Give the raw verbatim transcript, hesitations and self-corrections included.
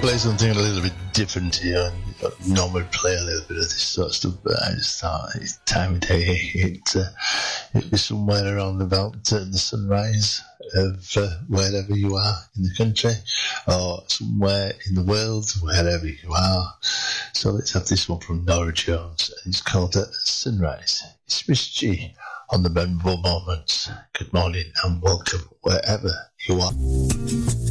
Play something a little bit different here. Normally play a little bit of this sort of stuff, but I just thought it's time of day. It, uh, it was somewhere around about uh, the sunrise of uh, wherever you are in the country, or somewhere in the world, wherever you are. So let's have this one from Norah Jones, and it's called uh, Sunrise. It's Miss G on the Memorable Moments. Good morning and welcome wherever you are.